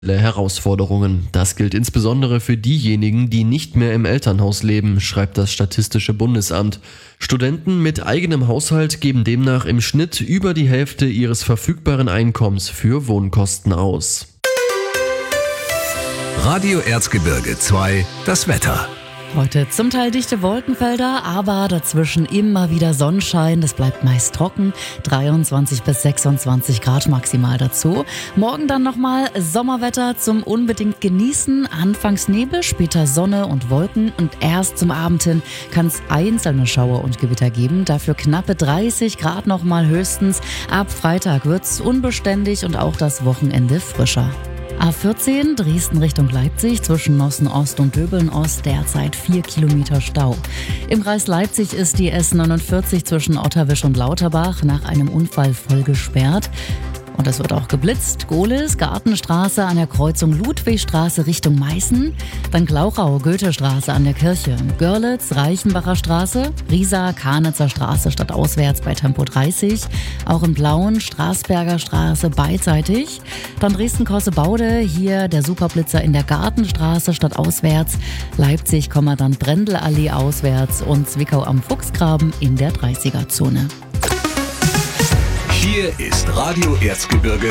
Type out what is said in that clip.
Herausforderungen. Das gilt insbesondere für diejenigen, die nicht mehr im Elternhaus leben, schreibt das Statistische Bundesamt. Studenten mit eigenem Haushalt geben demnach im Schnitt über die Hälfte ihres verfügbaren Einkommens für Wohnkosten aus. Radio Erzgebirge 2, das Wetter. Heute zum Teil dichte Wolkenfelder, aber dazwischen immer wieder Sonnenschein. Das bleibt meist trocken. 23 bis 26 Grad maximal dazu. Morgen dann nochmal Sommerwetter zum unbedingt genießen. Anfangs Nebel, später Sonne und Wolken. Und erst zum Abend hin kann es einzelne Schauer und Gewitter geben. Dafür knappe 30 Grad nochmal höchstens. Ab Freitag wird's unbeständig und auch das Wochenende frischer. A14 Dresden Richtung Leipzig zwischen Nossen-Ost und Döbeln-Ost derzeit 4 Kilometer Stau. Im Kreis Leipzig ist die S49 zwischen Otterwisch und Lauterbach nach einem Unfall voll gesperrt. Und es wird auch geblitzt. Gohlis, Gartenstraße an der Kreuzung Ludwigstraße Richtung Meißen. Dann Glauchau, Goethestraße an der Kirche. Görlitz, Reichenbacher Straße. Riesa, Karnitzer Straße stadtauswärts bei Tempo 30. Auch in Plauen, Straßberger Straße beidseitig. Dann Dresden-Kossebaude, hier der Superblitzer in der Gartenstraße stadtauswärts. Leipzig, dann Brendelallee auswärts und Zwickau am Fuchsgraben in der 30er-Zone. Hier ist Radio Erzgebirge